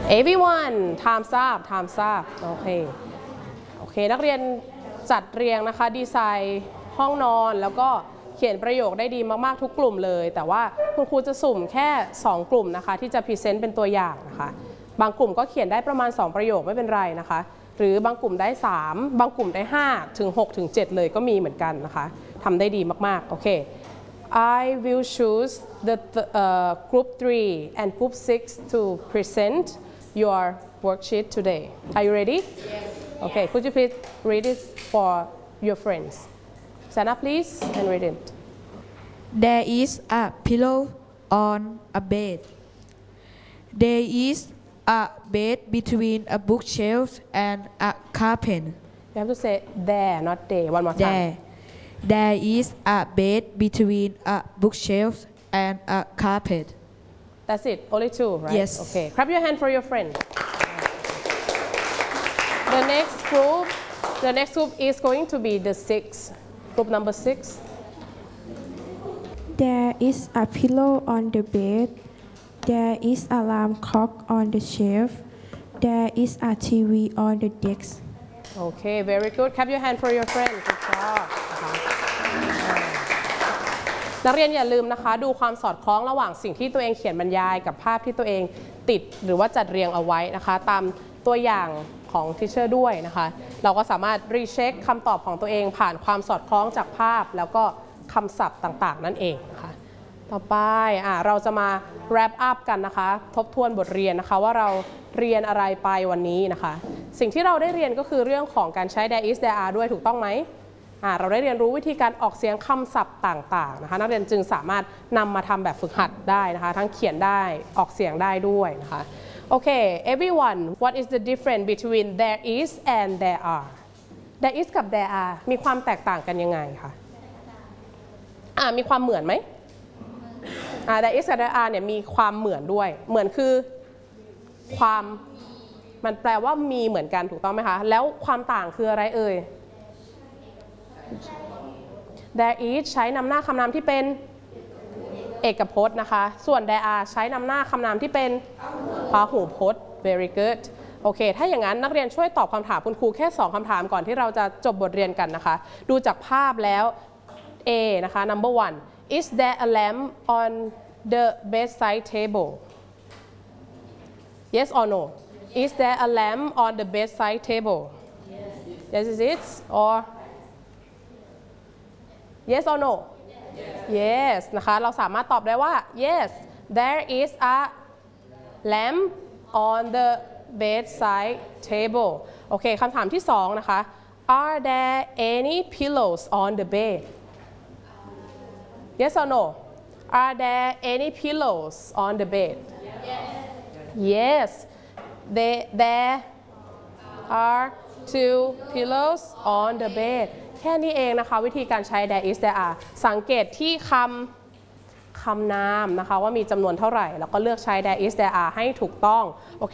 everyone time's up โอเคนักเรียนจัดเรียงนะคะดีไซน์ห้องนอนแล้วก็เขียนประโยคได้ดีมากๆทุกกลุ่มเลยแต่ว่าคุณครูจะสุ่มแค่2กลุ่มนะคะที่จะพรีเซนต์เป็นตัวอย่างนะคะบางกลุ่มก็เขียนได้ประมาณ2ประโยคไม่เป็นไรนะคะหรือบางกลุ่มได้3บางกลุ่มได้5ถึง6ถึง7เลยก็มีเหมือนกันนะคะทำได้ดีมากๆโอเค I will choose the group 3 and group 6 to present your worksheet today. Are you ready? Yes. Okay, could you please read it for your friends? Stand up please and read it. There is a pillow on a bed. There is a bed between a bookshelf and a carpet. You have to say there, not they. One more time. There is a bed between a bookshelf and a carpet. That's it. Only two, right? Yes. Okay. Clap your hand for your friend. The next group is going to be the 6. Group number 6. There is a pillow on the bed. There is an alarm clock on the shelf. There is a TV on the desk. Okay, very good. Clap your hand for your friend. Good job. นักเรียนอย่าลืมนะคะดูความสอดคล้องระหว่างสิ่งที่ตัวเองเขียนบรรยายกับภาพที่ตัวเองติดหรือว่าจัดเรียงเอาไว้นะคะตามตัวอย่างของทิเชอร์ด้วยนะคะเราก็สามารถรีเช็คคำตอบของตัวเองผ่านความสอดคล้องจากภาพแล้วก็คำศัพท์ต่างๆนั่นเองนะคะต่อไปเราจะมา wrap up กันนะคะทบทวนบทเรียนนะคะว่าเราเรียนอะไรไปวันนี้นะคะสิ่งที่เราได้เรียนก็คือเรื่องของการใช้ there is there are ด้วยถูกต้องไหมเราได้เรียนรู้วิธีการออกเสียงคำศัพท์ต่างๆนะคะนักเรียนจึงสามารถนำมาทำแบบฝึกหัดได้นะคะทั้งเขียนได้ออกเสียงได้ด้วยนะคะโอเค everyone what is the difference between there is and there are there is กับ there are มีความแตกต่างกันยังไงคะมีความเหมือนไหมthere is กับ there are เนี่ยมีความเหมือนด้วยเหมือนคือความมันแปลว่ามีเหมือนกันถูกต้องไหมคะแล้วความต่างคืออะไรเอ่ยthere is ใช้นำหน้าคำนามที่เป็นเอกพจน์นะคะส่วน there are ใช้นำหน้าคำนามที่เป็นพหูพจน์ very good โอเคถ้าอย่างนั้นนักเรียนช่วยตอบคำถามคุณครูแค่2คำถามก่อนที่เราจะจบบทเรียนกันนะคะดูจากภาพแล้ว A นะคะ number 1 is there a lamp on the bedside table yes or no is there a lamp on the bedside table yes is it or yes or no yes นะคะเราสามารถตอบได้ว่า yes there is a lamp on the bedside table โอเคคำถามที่2นะคะ are there any pillows on the bed yes or no are there any pillows on the bed yes there are 2 pillows on the bedแค่นี้เองนะคะวิธีการใช้ there is there are สังเกตที่คำนามนะคะว่ามีจำนวนเท่าไหร่แล้วก็เลือกใช้ there is there are ให้ถูกต้องโอเค